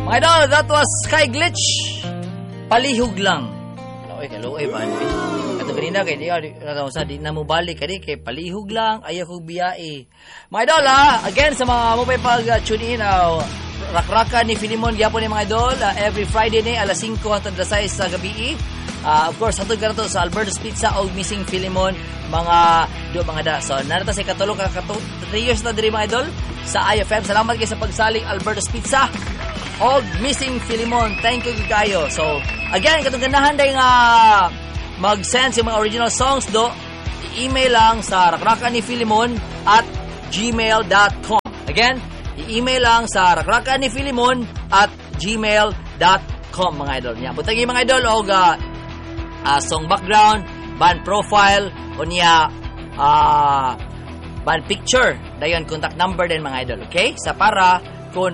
Mga idol, that was Sky Glitch. Palihog lang. Kaloy ba? Kato ganina kay di na mo balik kay palihog lang ayaw ko biyae. Mga idol again sa mga mo pag tune in rakraka ni Filimon gyapon ni mga idol every Friday ni alas 5 hangtod alas 6 sa gabi. Of course hatod ka to sa Alberto's Pizza og Missing Filimon mga da. So narata sa katulog 3 years na diri mga idol sa IFM. Salamat kay sa pagsalig Alberto's Pizza og Missing Filimon. Thank you kayo. So again katong ganahan day nga mag-send sa mga original songs i-email lang sa rakrakanifiliMon@gmail.com. Again, i-email lang sa rakrakanifiliMon@gmail.com mga idol. Nya butang mga idol og song background, band profile o niya band picture, dayon contact number din mga idol. Okay? Sa para kung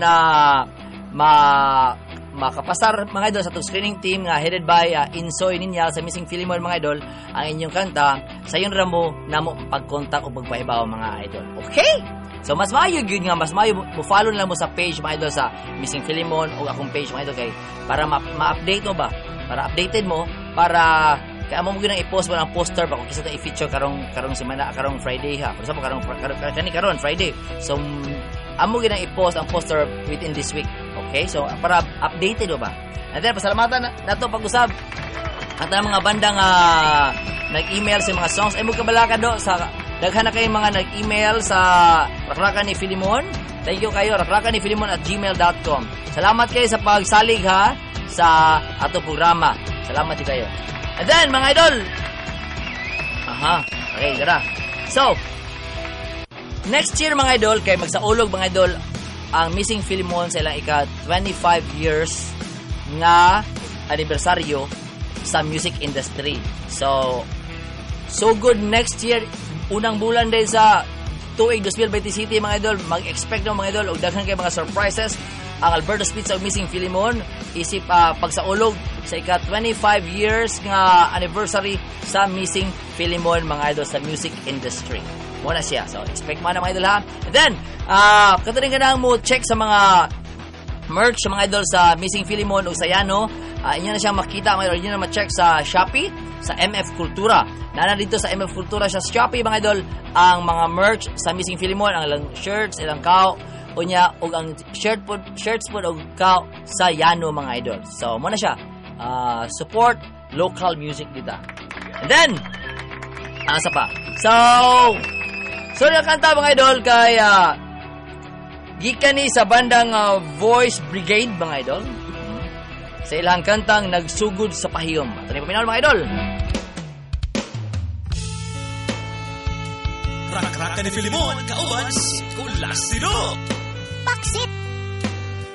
makapasar mga idol sa itong screening team nga headed by Insoy Ninyal sa Missing Filimon mga idol ang inyong kanta sa yun ramo na mo pag-contact o pagpahibaw mga idol. Okay? So mas maayo yun nga, mas maayo mo follow lang mo sa page mga idol sa Missing Filimon o akong page mga idol kay para ma-update mo ba? Para updated mo para kaya mo ginang i-post mo ng poster ba kung kisa ito i-feature karong semana, karong Friday ha. For example, karong Friday. So amo ginang i-post ang poster within this week. Okay, so para updated ba? And then pasalamatan nato pag-usab at ang mga bandang nag-email sa mga songs ay magkabala ka sa daghan na kay mga nag-email sa Rakrakan ni Filimon. Thank you kayo rakrakanifiliMon@gmail.com. Salamat kayo sa pagsalig ha sa ato programa. Salamat kayo. And then mga idol. Okay, tara. So next year mga idol kay magsaulog mga idol ang Missing Filimon sa ilang 25 years nga anibersaryo sa music industry. So good next year unang bulan din sa tuig 2027 mga idol mag-expect no mga idol og daghan kay mga surprises ang Alberto's Pizza og Missing Filimon isip pagsaulog sa 25 years nga anniversary sa Missing Filimon mga idol sa music industry. Muna siya. So, expect mo na mga idol ha. And then, katuloy ka na mo check sa mga merch sa mga idol sa Missing Filimon o sa Yano. Inyo na siyang makita, mga idol. Inyo na ma-check sa Shopee, sa MF Kultura. Nana dito sa MF Kultura sa Shopee, mga idol, ang mga merch sa Missing Filimon, ang ilang shirts, ilang kao, o niya, o ang shirts po, o kao sa Yano, mga idol. So, muna siya. Support local music dito. And then, asa pa? So yung kanta mga idol kay gikan ni sa bandang Voice Brigade mga idol. Sa ilang kantang Nagsugod sa Pahiyom. Ito na yung paminaw mga idol. Rakrakan ni Filimon, kauban, Kulasino. Baksit